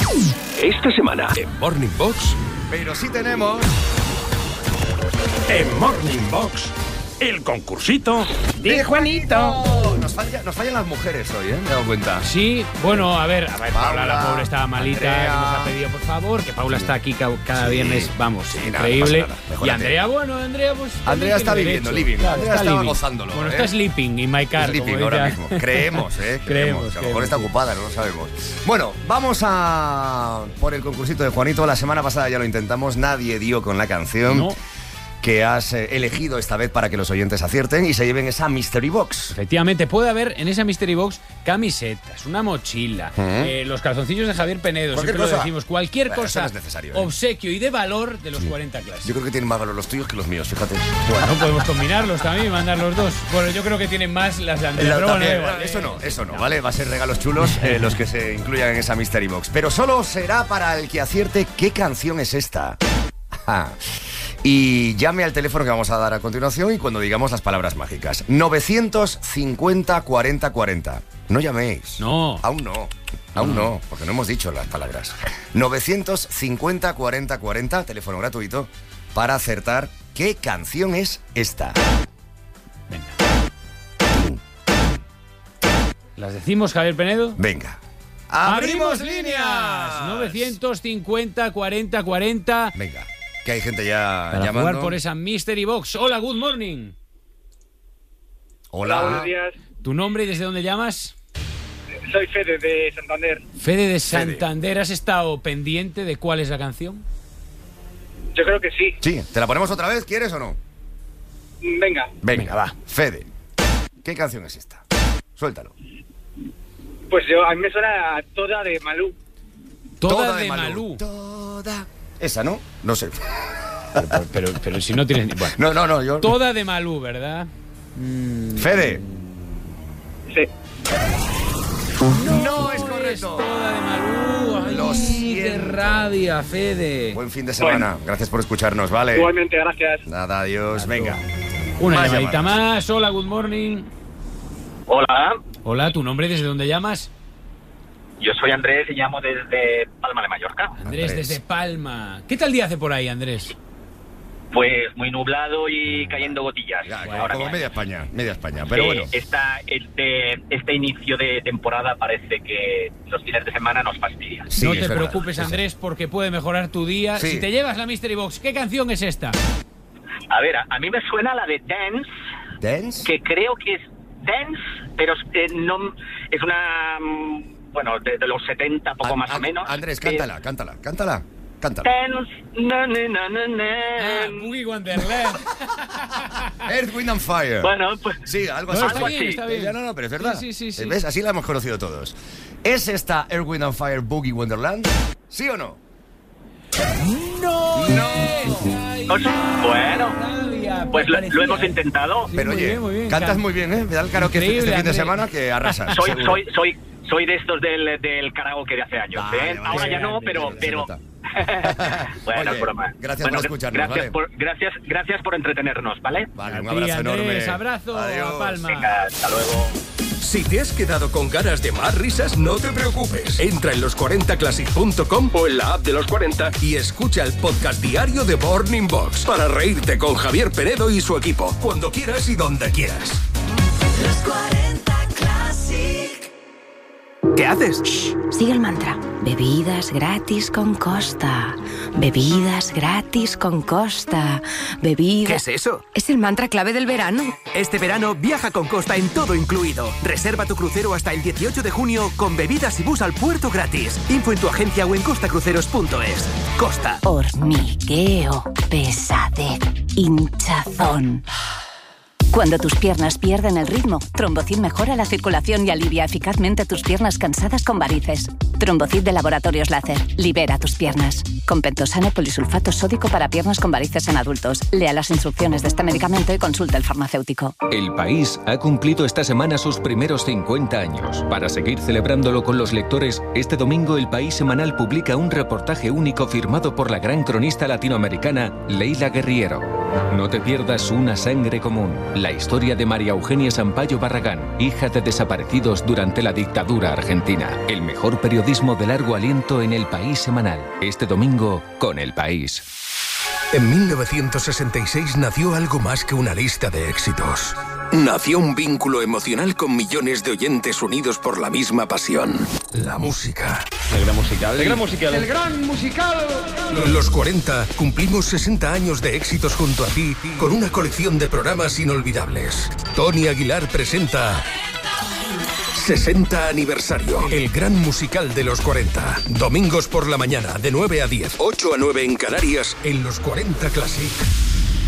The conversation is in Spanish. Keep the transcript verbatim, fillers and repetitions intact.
Esta semana en Morning Box. Pero sí tenemos... En Morning Box, el concursito de Juanito. Nos, falla, nos fallan las mujeres hoy, ¿eh? Me he dado cuenta. Sí, bueno, a ver, a ver Paula, Paula, la pobre estaba malita, Andrea. nos ha pedido por favor, que Paula Sí. está aquí ca- cada Sí. viernes, vamos, Sí, increíble. nada, no pasa nada. Y Mejórate. Andrea, bueno, Andrea, pues... Andrea también está tiene viviendo, derecho. living. Claro, Andrea está estaba living. gozándolo, Bueno, ¿eh? está sleeping in my car. Sleeping como ahora dice- mismo. Creemos, ¿eh? Creemos. Creemos, Que a lo mejor creemos. está ocupada, no lo sabemos. Bueno, vamos a por el concursito de Juanito. La semana pasada ya lo intentamos, nadie dio con la canción. No. Que has eh, elegido esta vez para que los oyentes acierten y se lleven esa Mystery Box. Efectivamente, puede haber en esa Mystery Box camisetas, una mochila, Uh-huh. eh, los calzoncillos de Javier Penedo, Cualquier siempre lo cosa. decimos, cualquier Bueno, eso cosa, no es necesario, ¿eh? obsequio y de valor de los cuarenta clases. Yo creo que tienen más valor los tuyos que los míos, fíjate. Bueno, podemos combinarlos también y mandar los dos. Bueno, yo creo que tienen más las de Andrea, La- pero bueno, también, da igual, eso eh. no, eso no, ¿vale? Va a ser regalos chulos eh, los que se incluyan en esa Mystery Box. Pero solo será para el que acierte qué canción es esta. Ajá. Y llame al teléfono que vamos a dar a continuación y cuando digamos las palabras mágicas. novecientos cincuenta cuarenta cuarenta. No llaméis. No. Aún no. Aún no, porque no hemos dicho las palabras. novecientos cincuenta cuarenta cuarenta, teléfono gratuito, para acertar qué canción es esta. ¿Las decimos, Javier Penedo? Venga. ¡Abrimos líneas! novecientos cincuenta cuarenta cuarenta. Venga, que hay gente ya Para llamando. jugar por esa Mystery Box. Hola, good morning. Hola. Buenos días. ¿Tu nombre y desde dónde llamas? Soy Fede de Santander. Fede de Santander. ¿Has estado pendiente de cuál es la canción? Yo creo que sí. Sí, ¿te la ponemos otra vez? ¿Quieres o no? Venga. Venga, va. Fede, ¿qué canción es esta? Suéltalo. Pues yo, a mí me suena toda de Malú. Toda, de, Malú. Toda. Esa, ¿no? No sé. Pero, pero, pero si no tienes ni... Bueno. No, no, no, yo... Toda de Malú, ¿verdad? Mm, Fede. Sí. No es correcto. Toda de Malú. Ay, Lo qué siento. rabia, Fede. Buen fin de semana. Gracias por escucharnos, ¿vale? Igualmente, gracias. Nada, adiós. Venga. Una Más llamadita llamadas. más. Hola, good morning. Hola, Hola, ¿tu nombre desde dónde llamas? yo soy Andrés y llamo desde Palma de Mallorca. Andrés, Andrés. desde Palma. ¿Qué tal día hace por ahí, Andrés? Pues muy nublado y cayendo gotillas. Ya, como- Ahora como mismo. media España, media España. Pero Sí, bueno. esta- este, este inicio de temporada parece que los fines de semana nos fastidia. Sí, no es te verdad. preocupes, Sí, sí. Andrés, porque puede mejorar tu día. Sí. Si te llevas la Mystery Box, ¿qué canción es esta? A ver, a, a mí me suena la de Dance, ¿Dance? que creo que es Dance, pero es, eh, no, es una... mm, Bueno, de, de los setenta, poco An- más o An- menos. Andrés, Eh, cántala, cántala, cántala. Cántala. Dance, na, na, na, na, na. Ah, Boogie Wonderland. Earth, Wind and Fire. Bueno, pues... Sí, algo No, así. está Algo bien, así. está bien. Ya, no, no, pero es verdad. Sí, sí, sí, sí. ¿Ves? Así la hemos conocido todos. ¿Es esta Earth, Wind and Fire Boogie Wonderland? ¿Sí o no? ¡No! No. Ay, Pues, bueno, rabia, pues lo, parecía, lo hemos ¿eh? intentado. Sí, Pero muy oye, bien, muy bien. cantas Can- muy bien, ¿eh? Me da el karaoke este, Increíble, este fin de Andrés. semana que arrasas. Soy, seguro. soy, soy, soy de estos del, del karaoke de hace años, Vale, ¿eh? vale, Ahora sí, ya no, grande, pero... se pero... nota. bueno, Oye, es broma. gracias Bueno, por escucharnos, gracias ¿vale? por, gracias, gracias por entretenernos, ¿vale? Vale, A un ti, abrazo Andrés, enorme. abrazo Adiós. a Palma. Venga, hasta luego. Si te has quedado con ganas de más risas, no te preocupes. Entra en los cuarenta classic punto com o en la app de los cuarenta y escucha el podcast diario de Morning Box para reírte con Javier Penedo y su equipo, cuando quieras y donde quieras. Los cuarenta Classic. ¿Qué haces? Shh, sigue el mantra. Bebidas gratis con Costa. Bebidas gratis con Costa. Bebidas... ¿Qué es eso? Es el mantra clave del verano. Este verano viaja con Costa en todo incluido. Reserva tu crucero hasta el dieciocho de junio con bebidas y bus al puerto gratis. Info en tu agencia o en costacruceros punto es. Costa. Hormigueo, pesadez, hinchazón. Cuando tus piernas pierden el ritmo, Trombocid mejora la circulación y alivia eficazmente tus piernas cansadas con varices. Trombocid de Laboratorios Láser. Libera tus piernas. Con pentosano polisulfato sódico para piernas con varices en adultos. Lea las instrucciones de este medicamento y consulte al farmacéutico. El País ha cumplido esta semana sus primeros cincuenta años. Para seguir celebrándolo con los lectores, este domingo El País Semanal publica un reportaje único firmado por la gran cronista latinoamericana Leila Guerriero. No te pierdas Una sangre común, la historia de María Eugenia Sampaio Barragán, hija de desaparecidos durante la dictadura argentina. El mejor periodismo periodismo de largo aliento en El País semanal. Este domingo con El País. En mil novecientos sesenta y seis nació algo más que una lista de éxitos. Nació un vínculo emocional con millones de oyentes unidos por la misma pasión. La música. El gran musical. El gran musical. El gran musical. Los cuarenta cumplimos sesenta años de éxitos junto a ti con una colección de programas inolvidables. Tony Aguilar presenta sesenta aniversario. El gran musical de los cuarenta. Domingos por la mañana de nueve a diez. ocho a nueve en Canarias en los cuarenta Classic.